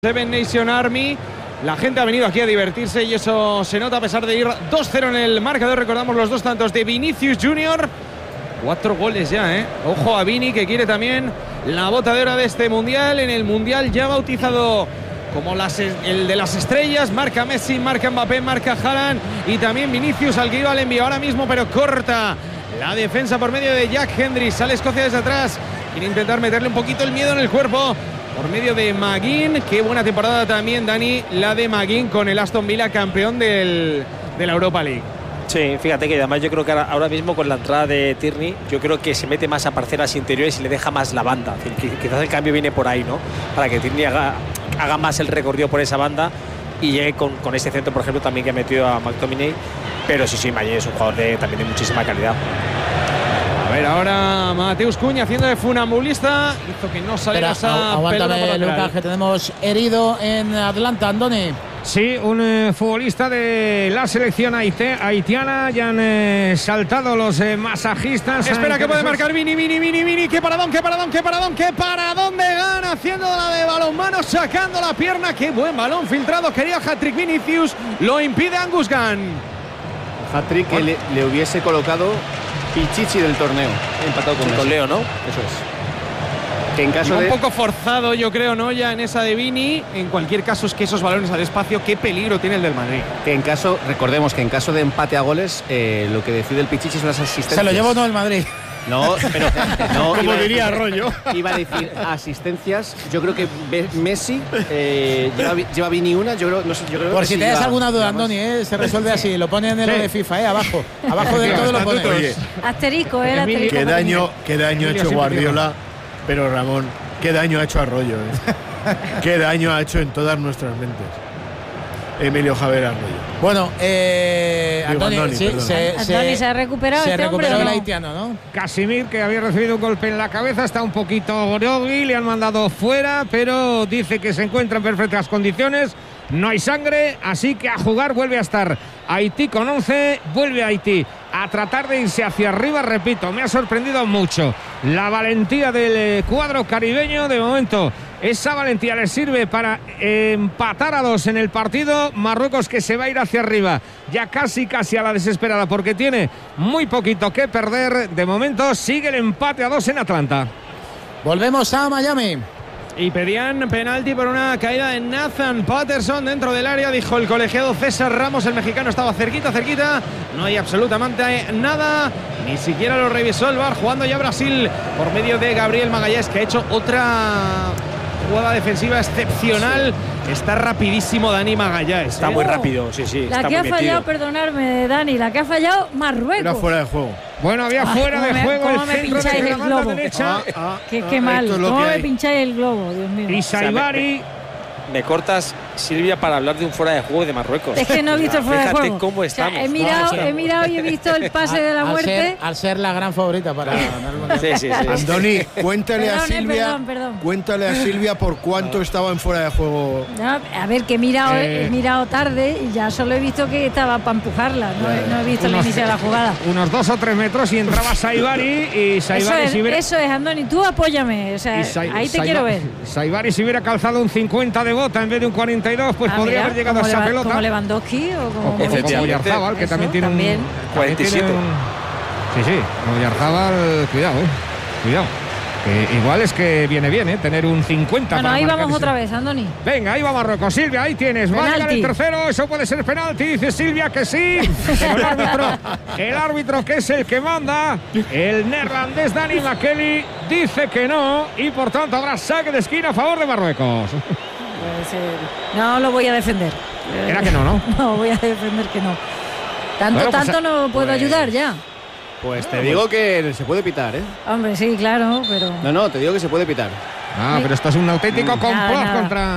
Seven Nation Army. La gente ha venido aquí a divertirse y eso se nota a pesar de ir 2-0 en el marcador. Recordamos los dos tantos de Vinicius Junior. 4 goles ya, ¿eh? Ojo a Vini, que quiere también la bota de oro de este mundial. En el mundial ya bautizado como el de las estrellas. Marca Messi, marca Mbappé, marca Haaland y también Vinicius, al que iba al envío ahora mismo, pero corta la defensa por medio de Jack Hendry. Sale Escocia desde atrás. Quiere intentar meterle un poquito el miedo en el cuerpo por medio de McGinn. Qué buena temporada también, Dani, la de McGinn con el Aston Villa, campeón de la Europa League. Sí, fíjate que además yo creo que ahora mismo con la entrada de Tierney, yo creo que se mete más a parcelas interiores y le deja más la banda. Es decir, quizás el cambio viene por ahí, ¿no? Para que Tierney haga más el recorrido por esa banda y llegue con ese centro, por ejemplo, también que ha metido a McTominay. Pero sí, McGinn es un jugador también de muchísima calidad. A ver, ahora Mateus Cunha haciendo de funambulista. Hizo que no saliera esa aguántame, Lucas, que tenemos herido en Atlanta, Andoni. Sí, un futbolista de la selección haitiana. Ya han saltado los masajistas. Espera que puede marcar Vini. Qué paradón de Gana, haciendo la de balonmano, sacando la pierna. Qué buen balón filtrado. Quería hat-trick Vinicius. Lo impide Angus Gunn. Hat-trick que le hubiese colocado Pichichi del torneo, empatado con Leo, ¿no? Eso es. Que en caso un poco forzado, yo creo, ¿no? Ya en esa de Vini. En cualquier caso, es que esos balones al espacio, qué peligro tiene el del Madrid. Que en caso, recordemos que en caso de empate a goles, lo que decide el Pichichi son las asistencias. Se lo llevó no el Madrid. No, pero no, como diría Arroyo. Iba a decir asistencias. Yo creo que Messi lleva Vini una. Yo creo por que si te das alguna duda, Andoni, se resuelve así. Lo ponen en lo de FIFA, abajo de todo lo pones. Asterisco, el asterisco. Qué daño ha hecho Guardiola, pero Ramón, qué daño ha hecho Arroyo, qué daño ha hecho en todas nuestras mentes Emilio Javier Arroyo. Bueno, Andoni, sí, se ha recuperado. Se recuperó el no? haitiano, ¿no? Casimir, que había recibido un golpe en la cabeza, está un poquito groggy, le han mandado fuera, pero dice que se encuentra en perfectas condiciones. No hay sangre, así que a jugar. Vuelve a estar Haití con 11, vuelve Haití a tratar de irse hacia arriba. Repito, me ha sorprendido mucho la valentía del cuadro caribeño. De momento, esa valentía le sirve para empatar a 2 en el partido. Marruecos, que se va a ir hacia arriba, ya casi a la desesperada, porque tiene muy poquito que perder. De momento sigue el empate a 2 en Atlanta. Volvemos a Miami. Y pedían penalti por una caída de Nathan Patterson dentro del área. Dijo el colegiado César Ramos, el mexicano estaba cerquita. No hay absolutamente nada. Ni siquiera lo revisó el VAR. Jugando ya Brasil por medio de Gabriel Magallanes, que ha hecho otra jugada defensiva excepcional. Está rapidísimo Dani Magallanes. Está muy rápido, sí. La que ha fallado, perdonadme, Dani, la que ha fallado Marruecos. Era fuera de juego. Bueno, había fuera de juego ¿cómo el me centro pincháis de la el banda globo? derecha. Qué mal. ¿Cómo me pincháis el globo, Dios mío? Y Saibari. Me cortas, Silvia, para hablar de un fuera de juego de Marruecos. Es que no he visto el fuera de juego. Fíjate cómo estamos. O sea, he mirado y he visto el pase de la muerte. Al ser la gran favorita para ganar. Sí. Andoni, cuéntale a Silvia. Perdón. Cuéntale a Silvia por cuánto estaba en fuera de juego. No, a ver, que he mirado tarde y ya solo he visto que estaba para empujarla. No he visto el inicio de la jugada. Unos 2 o 3 metros y entraba Saibari. Y Saibari eso es, Andoni, tú apóyame. O sea, ahí te quiero ver. Saibari, si hubiera calzado un 50 de bota en vez de un 42, pues podría haber llegado a esa pelota. Como Lewandowski o como Oyarzabal, que también tiene también. un 47. Sí, Oyarzabal, cuidado. Que igual es que viene bien, tener un 50. Bueno, ahí vamos otra vez, Andoni. Venga, ahí va Marruecos. Silvia, ahí tienes. Va a llegar el tercero. Eso puede ser penalti. Dice Silvia que sí. Pero el árbitro, que es el que manda, el neerlandés Dani McKelly, dice que no. Y por tanto habrá saque de esquina a favor de Marruecos. No lo voy a defender. Era que no. No, voy a defender que no. Tanto no puedo ayudar ya. Pues te digo que se puede pitar, Hombre, sí, claro, pero... No, te digo que se puede pitar. Pero esto es un auténtico complot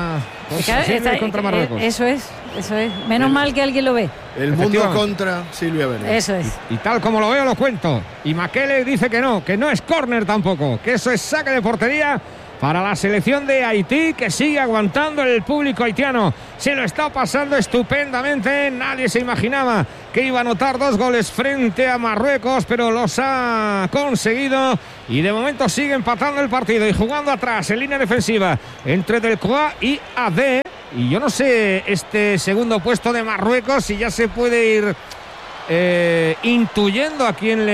contra Marruecos. Eso es. Menos mal que alguien lo ve. El mundo contra Silvia Vélez. Eso es. Y tal como lo veo, lo cuento. Y Makele dice que no es córner tampoco, que eso es saque de portería para la selección de Haití, que sigue aguantando. El público haitiano se lo está pasando estupendamente. Nadie se imaginaba que iba a anotar 2 goles frente a Marruecos, pero los ha conseguido. y de momento sigue empatando el partido y jugando atrás en línea defensiva entre Delcroix y AD. Y yo no sé este segundo puesto de Marruecos si ya se puede ir intuyendo a quién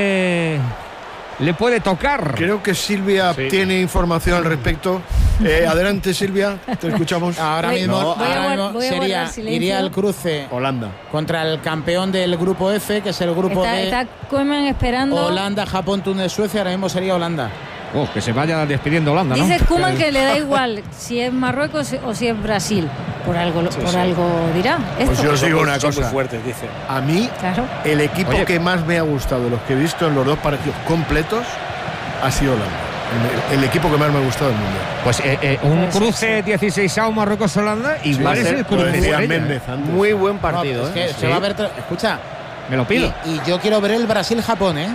le puede tocar. Creo que Silvia tiene información al respecto. Adelante, Silvia, te escuchamos. Ahora mismo iría al cruce Holanda contra el campeón del grupo F, que es el grupo de Está Koeman esperando. Holanda, Japón, Túnez, Suecia. Ahora mismo sería Holanda. Que se vaya despidiendo Holanda, ¿no? Dice Koeman que le da igual si es Marruecos o si es Brasil. Por algo dirá. Pues yo os digo una Son cosa. muy fuertes, dice. A mí, Claro. el equipo que más me ha gustado de los que he visto en los dos partidos completos ha sido Holanda. El equipo que más me ha gustado del mundial. Pues un cruce 16avo Marruecos-Holanda, igual es el cruce. Lo decía estrella. Méndez antes. Muy buen partido. No, es que Sí. se va a ver. Escucha, Me lo pido. y yo quiero ver el Brasil-Japón, ¿eh?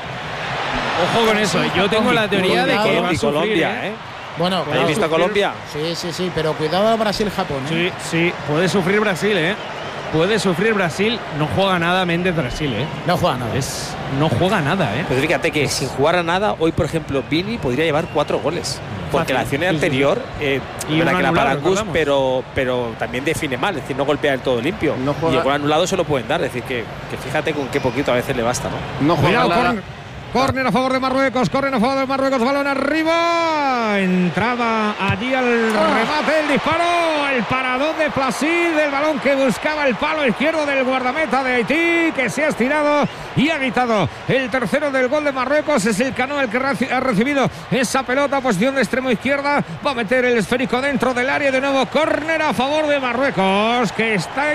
Ojo con eso. Yo tengo la teoría de que va a Y sufrir, Colombia, ¿eh? Bueno, ¿Habéis visto a Colombia? Sí, pero cuidado al Brasil-Japón, ¿eh? Sí, puede sufrir Brasil, ¿eh? Puede sufrir Brasil. No juega nada Méndez Brasil, ¿eh? No juega nada. No juega nada, ¿eh? Pues fíjate que sin jugar a nada, hoy, por ejemplo, Vini podría llevar 4 goles. Porque la acción anterior, Y la un que la anulado, para Gus, recordamos. pero también define mal, es decir, no golpea del todo limpio. No juega- Y el gol anulado se lo pueden dar, es decir, que fíjate con qué poquito a veces le basta, ¿no? No juega Cuidado, nada. córner a favor de Marruecos, balón arriba, entraba allí al remate, el disparo, el paradón de Placid, del balón que buscaba el palo izquierdo del guardameta de Haití, que se ha estirado y ha gritado el tercero del gol de Marruecos. Es el Cano el que ha recibido esa pelota, posición de extremo izquierda, va a meter el esférico dentro del área, de nuevo córner a favor de Marruecos, que está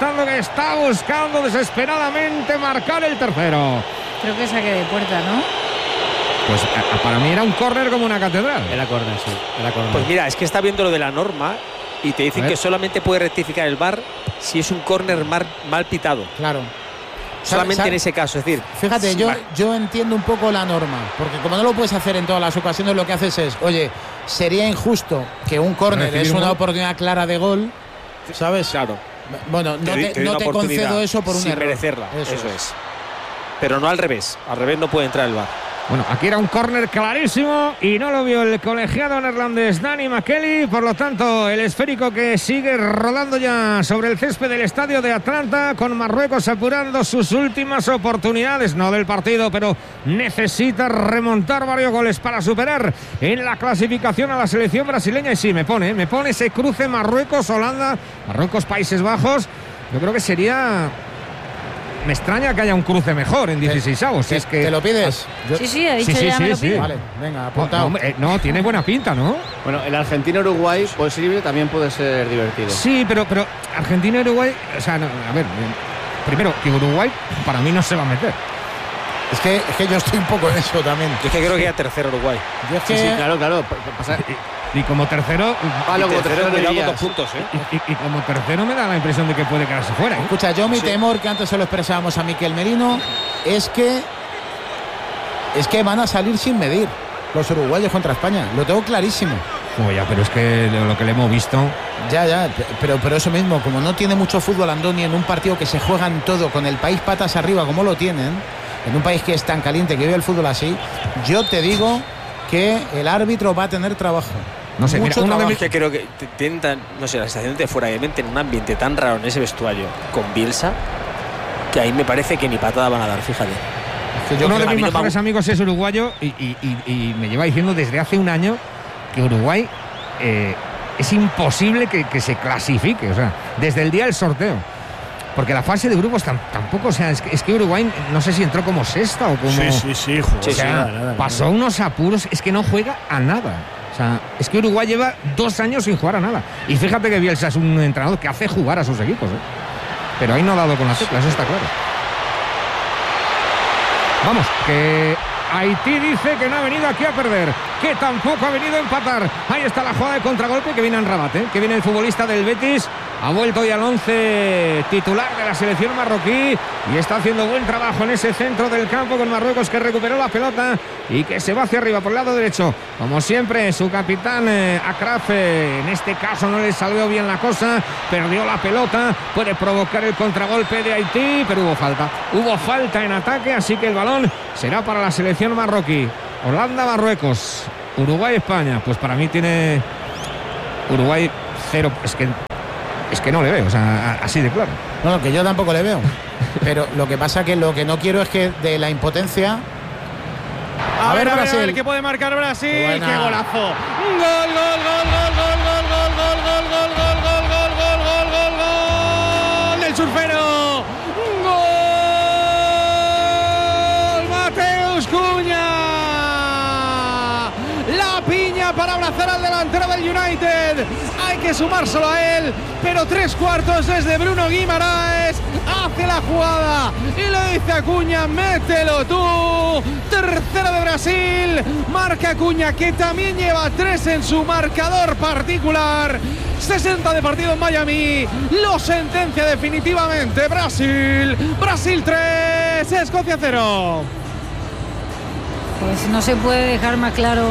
buscando desesperadamente marcar el tercero. Creo que saque de puerta, ¿no? Pues para mí era un córner como una catedral. Era córner, sí. Era córner. Pues mira, es que está viendo lo de la norma y te dicen que solamente puede rectificar el VAR si es un córner mal pitado. Claro. Solamente en ese caso, es decir. Fíjate, si yo entiendo un poco la norma, porque como no lo puedes hacer en todas las ocasiones, lo que haces es, oye, sería injusto que un córner es una oportunidad clara de gol, ¿sabes? Claro. Bueno, no doy te una oportunidad concedo eso por un sin error. merecerla. Eso es. Pero no al revés. Al revés no puede entrar el VAR. Bueno, aquí era un córner clarísimo y no lo vio el colegiado neerlandés Danny McKelly. Por lo tanto, el esférico que sigue rodando ya sobre el césped del estadio de Atlanta, con Marruecos apurando sus últimas oportunidades, no del partido, pero necesita remontar varios goles para superar en la clasificación a la selección brasileña. Y sí, me pone ese cruce Marruecos-Holanda, Marruecos-Países Bajos. Yo creo que sería... Me extraña que haya un cruce mejor en 16avos. Si es que ¿Te lo pides? Sí, ha dicho ya me lo pido. Vale, venga, apuntado. No, tiene buena pinta, ¿no? Bueno, el Argentina-Uruguay posible también puede ser divertido. Sí, pero Argentina-Uruguay, o sea, a ver, primero, que Uruguay para mí no se va a meter. Es que yo estoy un poco en eso también. Yo es que creo que ya tercero Uruguay. Yo es que Sí, claro. Y como tercero, Palo como tercero tercero cuidado con dirías. 2 puntos, ¿eh? y como tercero me da la impresión de que puede quedarse fuera, ¿eh? Escucha, yo mi temor, que antes se lo expresábamos a Miquel Merino, es que van a salir sin medir los uruguayos contra España. Lo tengo clarísimo. Ya, pero es que lo que le hemos visto. Ya, pero eso mismo, como no tiene mucho fútbol Andoni en un partido que se juegan todo con el país patas arriba como lo tienen, en un país que es tan caliente, que vive el fútbol así, yo te digo que el árbitro va a tener trabajo. No sé, Mucho Uno de trabajo. mis que creo que intentan, no sé, la sensación de fuera de mente en un ambiente tan raro en ese vestuario con Bielsa, que ahí me parece que ni patada van a dar, fíjate. Uno de a mis mí no me mejores amigos es uruguayo y me lleva diciendo desde hace un año que Uruguay es imposible que se clasifique, o sea, desde el día del sorteo. Porque la fase de grupos tampoco, o sea, es que Uruguay no sé si entró como sexta o como... Sí, joder, O sea, nada. pasó unos apuros, es que no juega a nada. O sea, es que Uruguay lleva 2 años sin jugar a nada. Y fíjate que Bielsa es un entrenador que hace jugar a sus equipos, ¿eh? Pero ahí no ha dado con la tecla, eso está claro. Vamos, que Haití dice que no ha venido aquí a perder, que tampoco ha venido a empatar. Ahí está la jugada de contragolpe que viene en Rabat, que viene el futbolista del Betis. Ha vuelto ya al 11 titular de la selección marroquí y está haciendo buen trabajo en ese centro del campo con Marruecos, que recuperó la pelota y que se va hacia arriba por el lado derecho. Como siempre, su capitán Akraf, en este caso no le salió bien la cosa, perdió la pelota, puede provocar el contragolpe de Haití, pero hubo falta en ataque, así que el balón será para la selección marroquí. Holanda-Marruecos, Uruguay-España. Pues para mí tiene Uruguay 0. Es que no le veo, o sea, así de claro. No, que yo tampoco le veo. Pero lo que pasa que lo que no quiero es que de la impotencia. A ver, Brasil. ¿qué puede marcar Brasil? Buena. ¡Qué golazo! ¡Gol, gol, gol, gol, gol, gol, gol, gol, gol, gol, gol, gol, gol, gol, gol, gol, gol del surfero! ¡Gol! ¡Mateus Cunha! La piña para abrazar al delantero del United. Hay que sumárselo a él, pero 3/4 desde Bruno Guimaraes. Hace la jugada y le dice a Cunha, mételo tú. Tercero de Brasil. Marca Cunha, que también lleva 3 en su marcador particular. 60 de partido en Miami. Lo sentencia definitivamente Brasil. Brasil 3, Escocia 0. Pues no se puede dejar más claro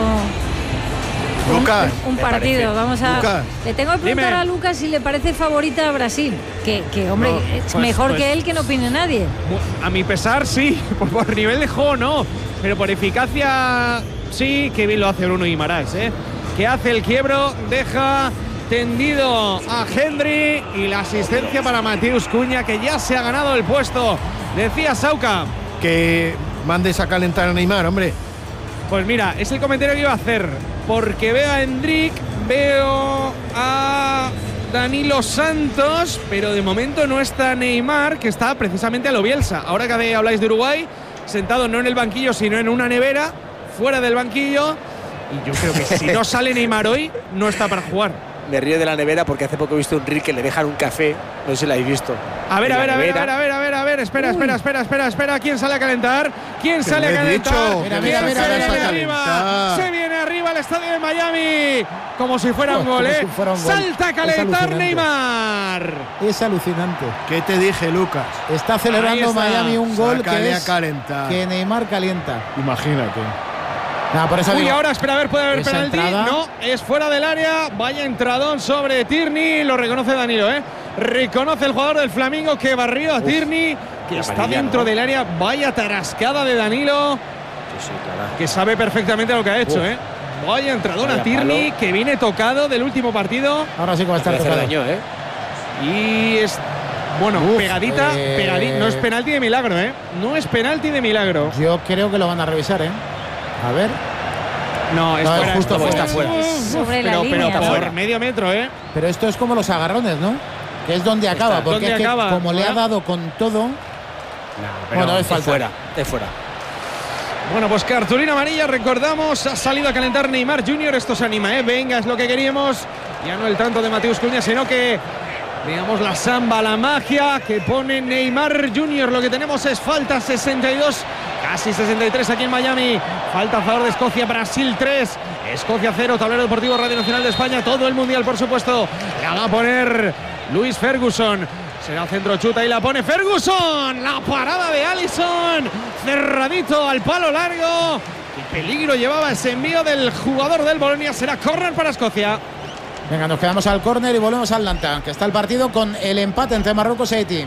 Lucas, un partido. Vamos a. Lucas, le tengo que preguntar dime. a Lucas si le parece favorita a Brasil. Que hombre, No, es pues- mejor pues- que él, que no opine nadie. A mi pesar, sí. Por nivel de juego, no. Pero por eficacia, sí. Qué bien lo hace Bruno Guimaraes, ¿eh? Que hace el quiebro, deja tendido a Hendry y la asistencia para Mateus Cunha, que ya se ha ganado el puesto. Decía Sauca. que mandes a calentar a Neymar, hombre. Pues mira, es el comentario que iba a hacer. Porque veo a Hendrik, veo a Danilo Santos, pero de momento no está Neymar, que está precisamente a lo Bielsa. Ahora que habláis de Uruguay, sentado no en el banquillo, sino en una nevera, fuera del banquillo. Y yo creo que si no sale Neymar hoy, no está para jugar. Me río de la nevera porque hace poco he visto un reel que le dejan un café. No sé si lo habéis visto. A ver, En a la ver, a ver, a nevera. ver, a ver, a ver, a ver, espera. ¿Quién sale a calentar? ¿Quién Te sale lo a he calentar? dicho. Mira, ¿Quién mira, se mira, viene mira, arriba? calentar. Se viene arriba al estadio de Miami. Como si fuera un Como gol, si fuera un gol. Salta a Es calentar alucinante. Neymar. Es alucinante. ¿Qué te dije, Lucas? Está Ahí celebrando está. Miami un gol Sácale que a es calentar. que Neymar calienta. Imagínate. No, por eso Uy, digo, ahora espera, a ver, puede haber esa penalti. entrada- No, es fuera del área. Vaya entradón sobre Tierney. Lo reconoce Danilo, ¿eh? Reconoce el jugador del Flamengo que barrió a Tierney, que la está amarilla, dentro ¿no? del área. Vaya tarascada de Danilo, Sí, claro. que sabe perfectamente lo que ha hecho, ¿eh? Vaya entradón a Vaya Tierney, palo. que viene tocado del último partido. ahora sí que va a estar Puede hacer tocado. daño, ¿eh? Y es. Bueno, Uf, pegadita, no es penalti de milagro, ¿eh? No es penalti de milagro. Yo creo que lo van a revisar, ¿eh? A ver. No, es No, fuera. justo está fuera. Sobre la pero línea, por ¿no? medio metro, ¿eh? Pero esto es como los agarrones, ¿no? Que es donde acaba, porque ¿Dónde es que acaba? como le ha ¿Verdad? dado con todo. Bueno, es Es falta. fuera, es fuera. Bueno, pues cartulina amarilla, recordamos, ha salido a calentar Neymar Jr. Esto se anima, ¿eh? Venga, es lo que queríamos. Ya no el tanto de Mateus Cunha, sino que veamos la samba, la magia que pone Neymar Jr. Lo que tenemos es falta 62, casi 63 aquí en Miami. Falta a favor de Escocia, Brasil 3, Escocia 0, Tablero Deportivo Radio Nacional de España, todo el mundial, por supuesto. La va a poner Luis Ferguson. Será centro chuta y la pone Ferguson. La parada de Alisson. Cerradito al palo largo. Qué peligro llevaba ese envío del jugador del Bolonia. Será córner para Escocia. Venga, nos quedamos al córner y volvemos a Atlanta, que está el partido con el empate entre Marruecos y Haití.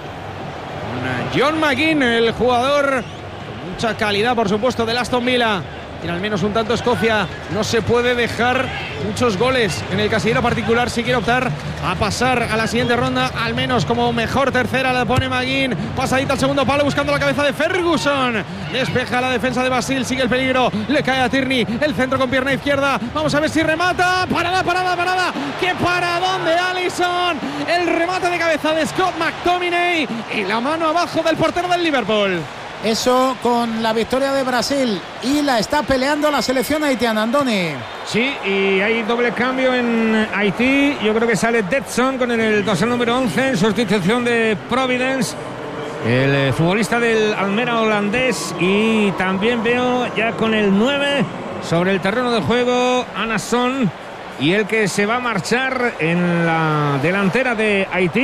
John McGinn, el jugador con mucha calidad, por supuesto, del Aston Villa. Tiene al menos un tanto Escocia. No se puede dejar muchos goles en el casillero particular si quiere optar a pasar a la siguiente ronda. Al menos como mejor tercera la pone McGinn. Pasadita al segundo palo buscando la cabeza de Ferguson. Despeja la defensa de Brasil. Sigue el peligro. Le cae a Tierney. El centro con pierna izquierda. Vamos a ver si remata. Parada. ¡Qué paradón de Alisson! El remate de cabeza de Scott McTominay. Y la mano abajo del portero del Liverpool. Eso con la victoria de Brasil y la está peleando la selección haitiana, Andoni. Sí, y hay doble cambio en Haití. Yo creo que sale Detson con el dorsal número 11 en sustitución de Providence, el futbolista del Almera holandés. Y también veo ya con el 9 sobre el terreno de juego Anasson, y el que se va a marchar en la delantera de Haití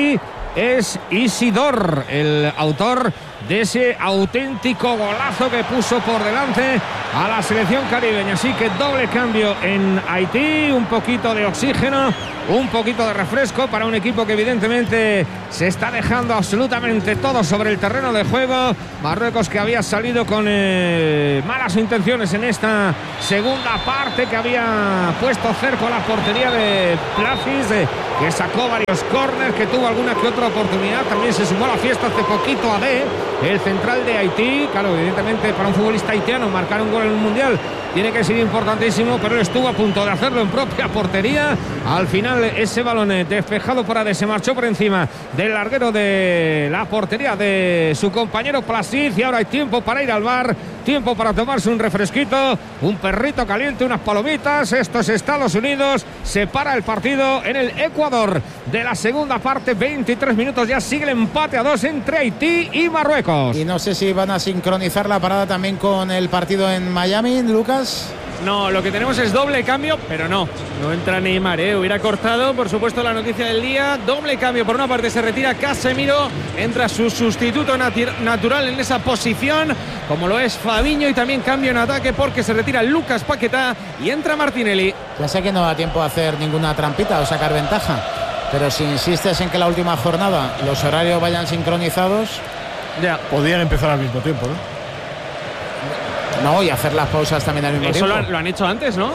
es Isidor, el autor de ese auténtico golazo que puso por delante a la selección caribeña. Así que doble cambio en Haití, un poquito de oxígeno, un poquito de refresco para un equipo que evidentemente se está dejando absolutamente todo sobre el terreno de juego. Marruecos, que había salido con malas intenciones en esta segunda parte, que había puesto cerco a la portería de Plafis, que sacó varios córneres, que tuvo alguna que otra oportunidad. También se sumó a la fiesta hace poquito Ade, el central de Haití. Claro, evidentemente para un futbolista haitiano marcar un gol en un mundial tiene que ser importantísimo, pero él estuvo a punto de hacerlo en propia portería. Al final ese balón despejado por Ade se marchó por encima del larguero de la portería de su compañero Plasid, y ahora hay tiempo para ir al bar, tiempo para tomarse un refresquito, un perrito caliente, unas palomitas. Esto es Estados Unidos, se para el partido en el Ecuador de la segunda parte, 23 minutos ya, sigue el empate a 2 entre Haití y Marruecos. Y no sé si van a sincronizar la parada también con el partido en Miami, Lucas. No, lo que tenemos es doble cambio, pero no entra Neymar, hubiera cortado, por supuesto, la noticia del día. Doble cambio, por una parte se retira Casemiro, entra su sustituto natural en esa posición, como lo es Fabinho, y también cambio en ataque porque se retira Lucas Paquetá y entra Martinelli. Ya sé que no da tiempo a hacer ninguna trampita o sacar ventaja, pero si insistes en que la última jornada los horarios vayan sincronizados, ya podían empezar al mismo tiempo, ¿no? No, y hacer las pausas también al mismo tiempo. Eso lo han hecho antes, ¿no?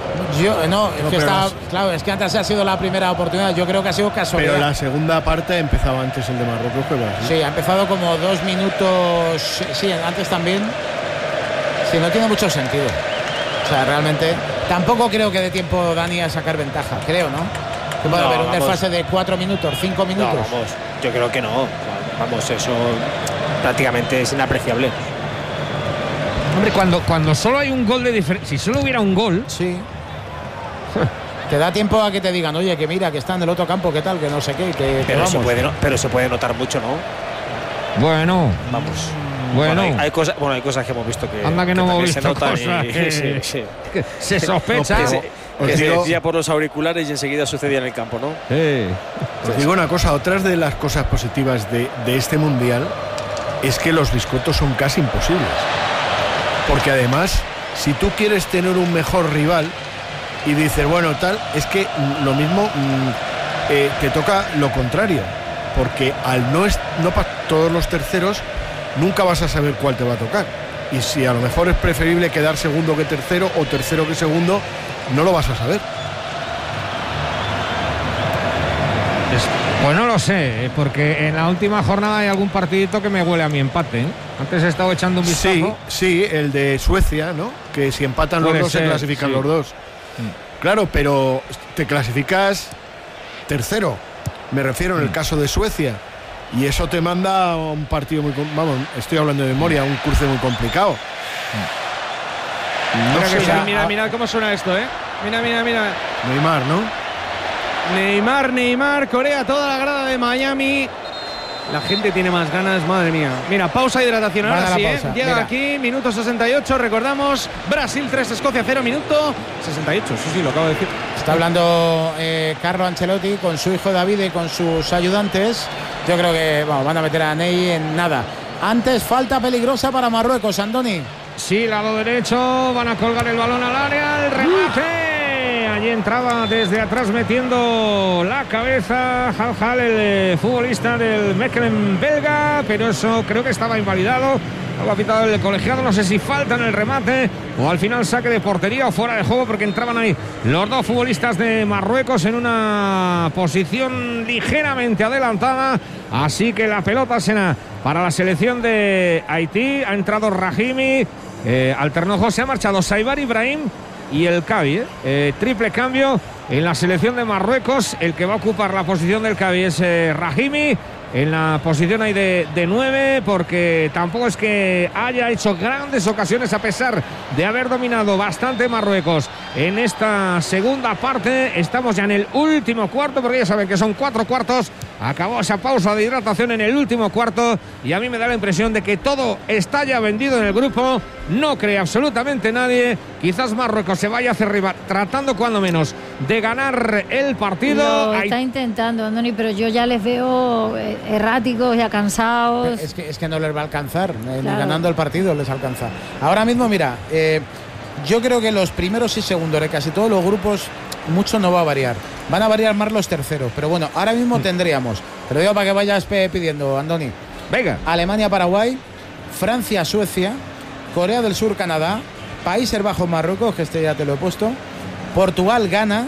Claro, es que antes ha sido la primera oportunidad. Yo creo que ha sido casualidad. Pero la segunda parte empezaba antes el de Marruecos que Brasil. Sí, ha empezado como 2 minutos. Sí, antes también. Sí, no tiene mucho sentido. O sea, realmente tampoco creo que dé tiempo Dani a sacar ventaja. Creo, ¿no? Que puede haber un desfase de 4 minutos, 5 minutos. No, vamos, yo creo que no. Vamos, eso prácticamente es inapreciable. Hombre, cuando solo hay un gol de diferencia, si solo hubiera un gol, sí, te da tiempo a que te digan, oye, que mira, que está en el otro campo, que tal, que no sé qué, pero se puede notar mucho, ¿no? Bueno, vamos. Bueno, hay cosas que hemos visto que anda que no hemos visto se notan cosas que se sospecha. Que se decía por los auriculares y enseguida sucedía en el campo, ¿no? Os digo una cosa, otras de las cosas positivas de este mundial es que los biscotos son casi imposibles. Porque además, si tú quieres tener un mejor rival y dices, bueno, tal, es que lo mismo te toca lo contrario. Porque al no para todos los terceros, nunca vas a saber cuál te va a tocar. Y si a lo mejor es preferible quedar segundo que tercero o tercero que segundo, no lo vas a saber. Pues no lo sé, porque en la última jornada hay algún partidito que me huele a mi empate, ¿eh? Antes he estado echando un vistazo. Sí, el de Suecia, ¿no? Que si empatan los dos, se clasifican los dos. Claro, pero te clasificas tercero. Me refiero en el caso de Suecia. Y eso te manda a un partido muy... Vamos, estoy hablando de memoria, un cruce muy complicado. Mira cómo suena esto, ¿eh? Mira. Neymar, ¿no? Neymar, Corea, toda la grada de Miami. La gente tiene más ganas, madre mía. Mira, pausa, hidratación, ahora sí, llega aquí, minuto 68, recordamos, Brasil 3, Escocia 0, minuto 68, sí, lo acabo de decir. Está hablando Carlo Ancelotti con su hijo David y con sus ayudantes. Yo creo que van a meter a Ney en nada. Antes, falta peligrosa para Marruecos, Andoni. Sí, lado derecho, van a colgar el balón al área, el remate. Allí entraba desde atrás metiendo la cabeza Hal, el futbolista del Mechelen belga, pero eso creo que estaba invalidado. Lo ha pitado el colegiado, no sé si falta en el remate o al final saque de portería o fuera de juego, porque entraban ahí los dos futbolistas de Marruecos en una posición ligeramente adelantada. Así que la pelota será para la selección de Haití. Ha entrado Rahimi, alternó José, ha marchado Saibar Ibrahim y el Cavi, triple cambio en la selección de Marruecos. El que va a ocupar la posición del Cavi es Rahimi, en la posición ahí de 9, porque tampoco es que haya hecho grandes ocasiones a pesar de haber dominado bastante Marruecos en esta segunda parte. Estamos ya en el último cuarto, porque ya saben que son 4 cuartos. Acabó esa pausa de hidratación en el último cuarto y a mí me da la impresión de que todo está ya vendido en el grupo. No cree absolutamente nadie. Quizás Marruecos se vaya hacia arriba, tratando cuando menos de ganar el partido. Lo está intentando, Andoni, pero yo ya les veo erráticos, ya cansados. Es que no les va a alcanzar, ni Claro. ganando el partido les alcanza. Ahora mismo, mira, yo creo que los primeros y segundos de casi todos los grupos mucho no va a variar. Van a variar más los terceros, pero bueno, ahora mismo tendríamos, te lo digo para que vayas pidiendo, Andoni. Venga. Alemania-Paraguay, Francia-Suecia, Corea del Sur, Canadá, Países Bajos, Marruecos, que este ya te lo he puesto, Portugal-Ghana,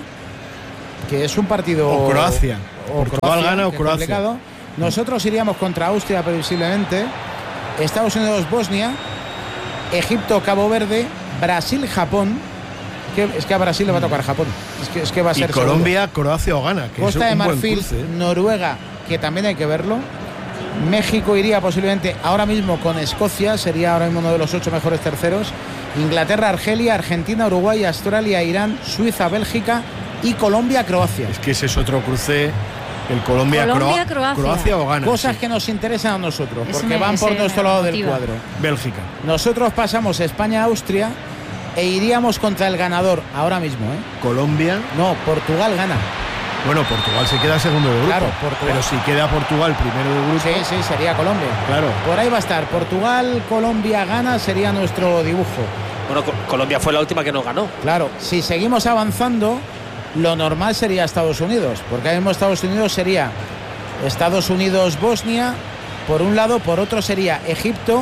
que es un partido... O Croacia. O Portugal gana o que es Croacia. complicado. Nosotros iríamos contra Austria previsiblemente, Estados Unidos-Bosnia, Egipto-Cabo Verde, Brasil-Japón, es que a Brasil le va a tocar Japón, es que va a Y ser Colombia, Croacia o Ghana, que Costa es de un buen Marfil, cruce, ¿eh? Noruega, que también hay que verlo. México iría posiblemente ahora mismo con Escocia, sería ahora mismo uno de los 8 mejores terceros. Inglaterra, Argelia, Argentina, Uruguay, Australia, Irán, Suiza, Bélgica y Colombia, Croacia. Es que ese es otro cruce, el Colombia, Croacia. Croacia o Ghana. Cosas sí. que nos interesan a nosotros, Ese porque me- van por ese nuestro me lado del motiva. cuadro. Bélgica. Nosotros pasamos España-Austria e iríamos contra el ganador ahora mismo, ¿eh? Colombia. No, Portugal gana. Bueno, Portugal se queda segundo de grupo. Claro, Portugal. Pero si queda Portugal primero de grupo. Sí, sí, sería Colombia. Claro. Por ahí va a estar. Portugal, Colombia, Ghana sería nuestro dibujo. Bueno, Colombia fue la última que nos ganó. Claro, si seguimos avanzando, lo normal sería Estados Unidos, porque ahora mismo Estados Unidos sería Estados Unidos-Bosnia, por un lado, por otro sería Egipto,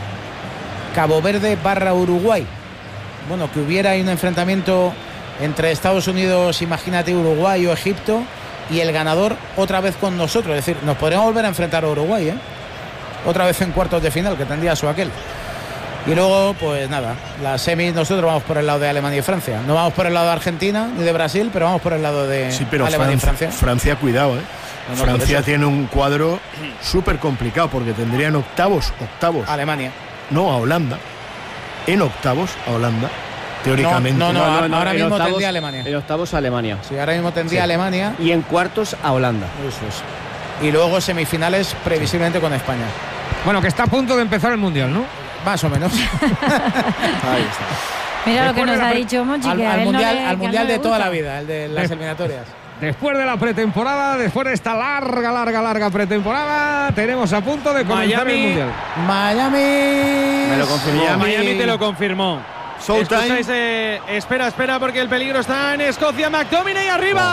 Cabo Verde / Uruguay. Bueno, que hubiera ahí un enfrentamiento entre Estados Unidos, imagínate, Uruguay o Egipto, y el ganador otra vez con nosotros. Es decir, nos podríamos volver a enfrentar a Uruguay, ¿eh? Otra vez en cuartos de final, que tendría su aquel. Y luego, pues nada, las semis, nosotros vamos por el lado de Alemania y Francia. No vamos por el lado de Argentina ni de Brasil, pero vamos por el lado de Sí, pero Alemania y Francia. Francia, cuidado, ¿eh? No, por Francia eso. tiene un cuadro súper complicado porque tendrían octavos. Alemania. No, a Holanda. En octavos a Holanda, teóricamente. No, ahora en mismo octavos- tendría Alemania. En octavos Alemania. Sí, ahora mismo tendría Sí. Alemania. Y en cuartos a Holanda. Eso es. Y luego semifinales previsiblemente con España. Bueno, que está a punto de empezar el Mundial, ¿no? Más o menos. Ahí está. Mira lo que Después de nos la ha pre- dicho Monchi, que a al él no mundial, le- al que mundial no le de toda gusta. la vida, el de las eliminatorias. Después de la pretemporada, después de esta larga pretemporada, tenemos a punto de comenzar Miami. el Mundial. Miami. Me lo confirmó. Miami te lo confirmó. Showtime. Escucháis, espera, porque el peligro está en Escocia. McTominay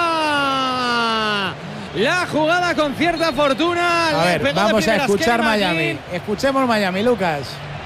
arriba. La jugada con cierta fortuna. A Le ver, pegó de vamos a primeras escuchar Kenny Miami. McLean. Escuchemos Miami, Lucas.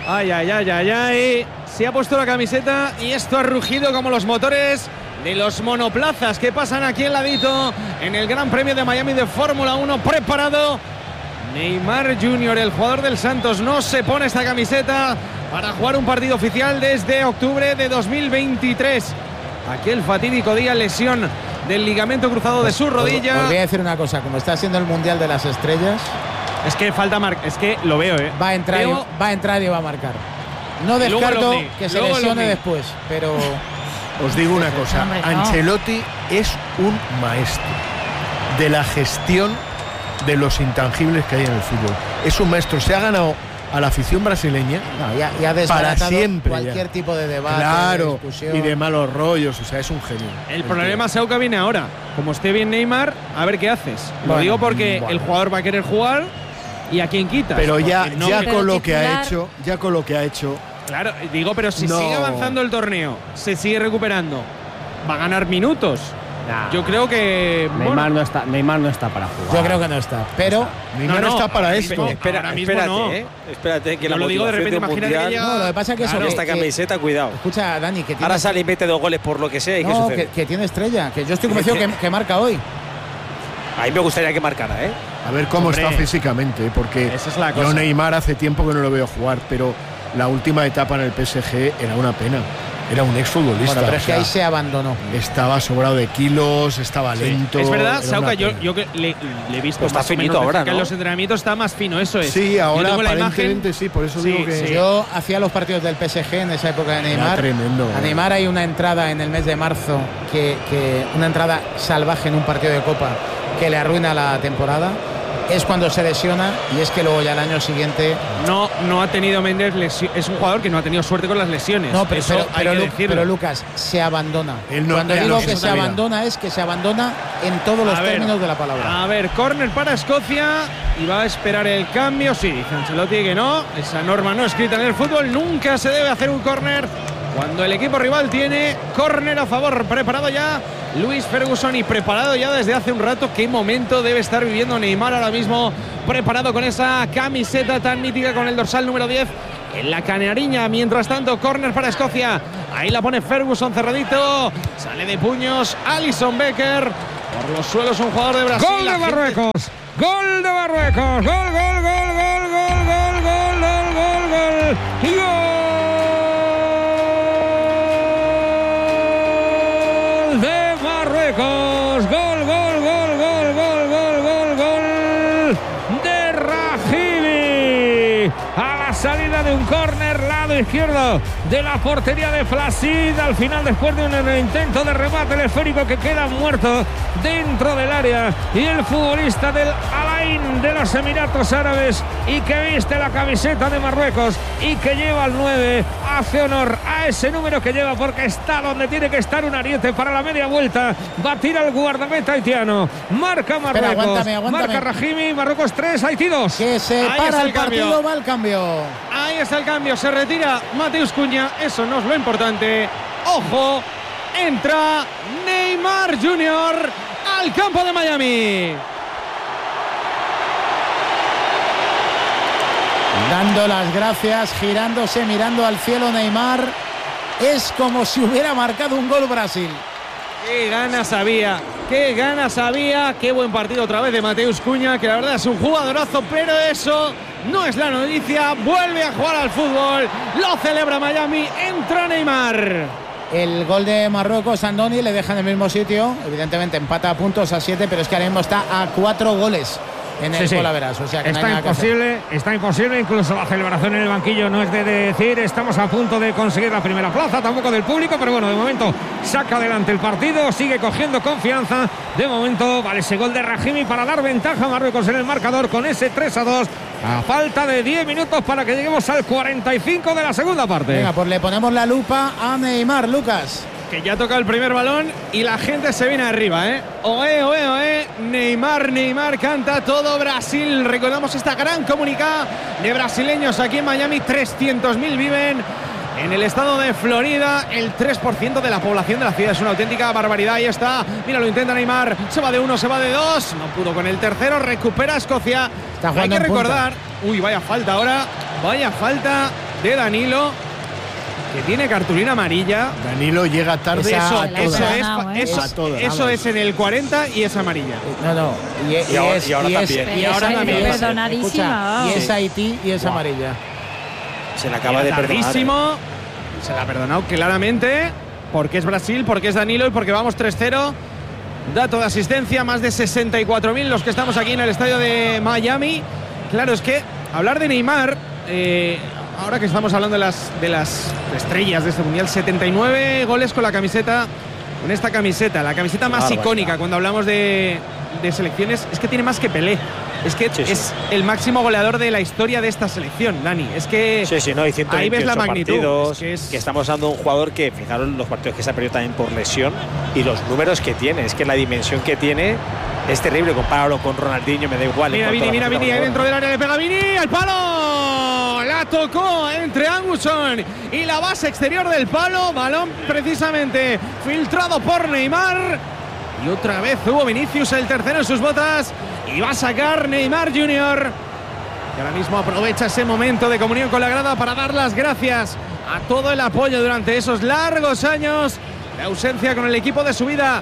Ay. Se ha puesto la camiseta y esto ha rugido como los motores de los monoplazas que pasan aquí al ladito en el Gran Premio de Miami de Fórmula 1. Preparado Neymar Jr., el jugador del Santos, no se pone esta camiseta para jugar un partido oficial desde octubre de 2023. Aquel fatídico día, lesión del ligamento cruzado de su rodilla. Os voy a decir una cosa, como está siendo el Mundial de las Estrellas, Es que falta es que lo veo, va a entrar, Veo- va a entrar y va a marcar. No Y luego descarto el ovni, que se luego el lesione ovni. después, pero Os digo una cosa, Hombre, no. Ancelotti es un maestro de la gestión de los intangibles que hay en el fútbol. Es un maestro, se ha ganado a la afición brasileña no, ya ha desbaratado siempre, cualquier ya. tipo de debate, de claro, discusión. y de malos rollos, o sea, es un genio. El problema, Sauca, viene ahora. Como esté bien Neymar, a ver qué haces. Lo Bueno, digo porque bueno. el jugador va a querer jugar y a quién quitas. Pero ya, Porque no- ya pero con lo que ha titular- hecho, Claro, digo, pero si No. sigue avanzando el torneo, se sigue recuperando, va a ganar minutos. Nah. Yo creo que. Neymar no está para jugar. Yo creo que no está, pero Neymar No, está para ahora esto. mismo- Espera, ahora mismo espérate, no. espérate que Yo la lo digo de repente, motivación de un imagínate que mundial, no, lo que pasa es que eso Claro, que- esta camiseta, cuidado. escucha, Dani, que tiene, Ahora sale y mete 2 goles por lo que sea y ¿qué no, sucede? que tiene estrella, que yo estoy convencido que marca hoy. A mí me gustaría que marcara, ¿eh? A ver cómo Hombre, está físicamente, porque esa es la yo cosa. Neymar hace tiempo que no lo veo jugar, pero la última etapa en el PSG era una pena. Era un exfutbolista. Bueno, pero es que ahí se abandonó. Estaba sobrado de kilos, estaba lento. Es verdad, Sauca, yo que le he visto pues está finito ahora, ¿no? En los entrenamientos está más fino, eso es. Sí, ahora aparentemente imagen, sí, por eso digo que… Yo hacía los partidos del PSG en esa época de Neymar. Tremendo. A Neymar hay una entrada en el mes de marzo, una entrada salvaje en un partido de Copa que le arruina la temporada. Es cuando se lesiona y es que luego ya el año siguiente… No ha tenido Méndez lesión. Es un jugador que no ha tenido suerte con las lesiones. No, pero Lucas, se abandona. Cuando digo que se abandona es que se abandona en todos los términos de la palabra. A ver, córner para Escocia y va a esperar el cambio. Sí, dice Ancelotti que no. Esa norma no escrita en el fútbol. Nunca se debe hacer un córner cuando el equipo rival tiene córner a favor. Preparado ya Luis Ferguson y preparado ya desde hace un rato. Qué momento debe estar viviendo Neymar ahora mismo, preparado con esa camiseta tan mítica con el dorsal número 10 en la canariña. Mientras tanto, córner para Escocia. Ahí la pone Ferguson cerradito. Sale de puños Alisson Becker. Por los suelos un jugador de Brasil. Gol de Marruecos. Gol de Marruecos. Gol, gol, gol, gol, gol, gol, gol, gol, gol, gol. Y gol. Gol, gol, gol, gol, gol, gol, gol, gol, gol de Rahimi a la salida de un córner, lado izquierdo de la portería de Placid. Al final, después de un intento de remate, el esférico que queda muerto dentro del área, y el futbolista del Al-Ain de los Emiratos Árabes y que viste la camiseta de Marruecos y que lleva el 9, hace honor a ese número que lleva, porque está donde tiene que estar. Un ariete para la media vuelta, batir al guardameta haitiano. Marca Marruecos. Espera, aguántame. Marca Rahimi. Marruecos 3, Haití 2. Que se para el partido, va el cambio. Ahí está el cambio, se retira Mateus Cunha, eso no es lo importante. Ojo, entra Neymar Jr. al campo de Miami. Dando las gracias, girándose, mirando al cielo Neymar. Es como si hubiera marcado un gol Brasil. Qué ganas había, qué buen partido otra vez de Mateus Cunha, que la verdad es un jugadorazo, pero eso no es la noticia. Vuelve a jugar al fútbol, lo celebra Miami, entra Neymar. El gol de Marruecos, Andoni, le deja en el mismo sitio, evidentemente empata a puntos a 7, pero es que ahora mismo está a 4 goles en el Colaveras, o sea que está imposible, incluso la celebración en el banquillo no es de decir estamos a punto de conseguir la primera plaza, tampoco del público, pero bueno, de momento saca adelante el partido, sigue cogiendo confianza, de momento vale ese gol de Rahimi para dar ventaja a Marruecos en el marcador con ese 3-2, a falta de 10 minutos para que lleguemos al 45 de la segunda parte. Venga, pues le ponemos la lupa a Neymar, Lucas. Que ya toca el primer balón y la gente se viene arriba, Oe, oe, oe. Neymar, canta todo Brasil. Recordamos esta gran comunicada de brasileños aquí en Miami. 300.000 viven en el estado de Florida. El 3% de la población de la ciudad. Es una auténtica barbaridad. Ahí está. Mira, lo intenta Neymar. Se va de 1, se va de 2. No pudo con el tercero. Recupera Escocia. Hay que recordar. Uy, vaya falta ahora. Vaya falta de Danilo, que tiene cartulina amarilla. Danilo llega tarde eso es en el 40 y es amarilla. No. Y ahora también. Perdonadísima. Y es Haití y es amarilla. Se le acaba de perdonar. Se la ha perdonado claramente, porque es Brasil, porque es Danilo y porque vamos 3-0. Dato de asistencia, más de 64.000 los que estamos aquí en el estadio de Miami. Claro, es que hablar de Neymar, ahora que estamos hablando de las estrellas de este mundial, 79 goles con la camiseta, con esta camiseta, la camiseta más icónica cuando hablamos de selecciones. Es que tiene más que Pelé. Es que es el máximo goleador de la historia de esta selección, Dani. Es que ahí ves la magnitud. Partidos, que estamos dando un jugador que, fijaros los partidos que se ha perdido también por lesión y los números que tiene. Es que la dimensión que tiene es terrible. Compáralo con Ronaldinho, me da igual. Mira Vini, ahí dentro del área le pega Vini, al palo. La tocó entre Anguson y la base exterior del palo. Balón precisamente filtrado por Neymar. Y otra vez hubo Vinicius, el tercero en sus botas. Y va a sacar Neymar Jr., que ahora mismo aprovecha ese momento de comunión con la grada para dar las gracias a todo el apoyo durante esos largos años de ausencia con el equipo de su vida.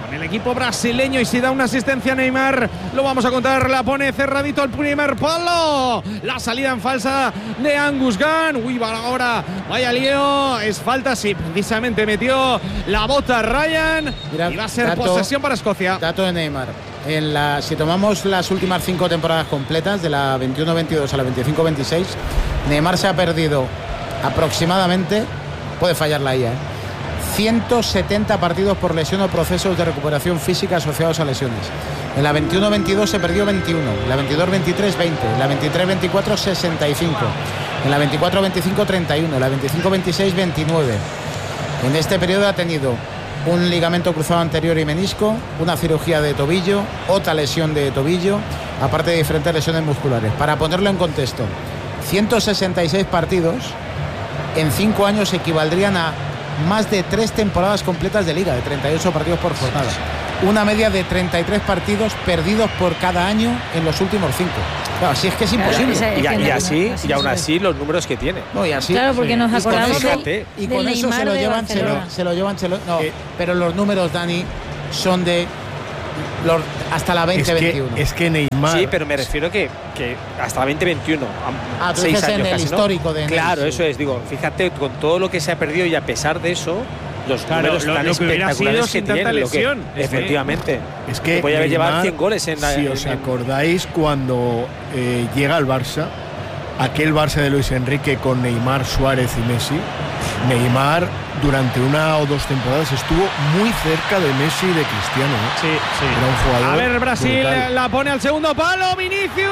con el equipo brasileño, y si da una asistencia a Neymar, lo vamos a contar. La pone cerradito al primer palo. La salida en falsa de Angus Gunn. Uy, va ahora, vaya lío. Es falta, sí, precisamente metió la bota Ryan. Mira, y va a ser posesión para Escocia. Dato de Neymar. Si tomamos las últimas 5 temporadas completas, de la 21-22 a la 25-26, Neymar se ha perdido aproximadamente, puede fallar la IA, 170 partidos por lesión o procesos de recuperación física asociados a lesiones. En la 21-22 se perdió 21, en la 22-23 20, en la 23-24 65, en la 24-25 31, en la 25-26 29. En este periodo ha tenido un ligamento cruzado anterior y menisco, una cirugía de tobillo, otra lesión de tobillo, aparte de diferentes lesiones musculares. Para ponerlo en contexto, 166 partidos en 5 años equivaldrían a más de 3 temporadas completas de liga, de 38 partidos por jornada. Una media de 33 partidos perdidos por cada año en los últimos 5. Claro, así es que es imposible. Y aún así los números que tiene. No, y así, claro, porque nos acordamos y con eso se lo llevan, no, pero los números, Dani, son de hasta la 2021. Es que Neymar. Sí, pero me refiero que hasta la 2021. Tú 6 dices años en el casi, histórico, ¿no? de claro, eso es. Digo, fíjate, con todo lo que se ha perdido y a pesar de eso, los números tan espectaculares que tiene. Lesión. Efectivamente. Es que podía haber Neymar, llevado 100 goles en la. Si os acordáis, cuando llega al Barça, aquel Barça de Luis Enrique con Neymar, Suárez y Messi, Neymar durante 1 o 2 temporadas estuvo muy cerca de Messi y de Cristiano. Sí. Era un jugador. A ver, Brasil brutal. la pone al segundo palo. Vinicius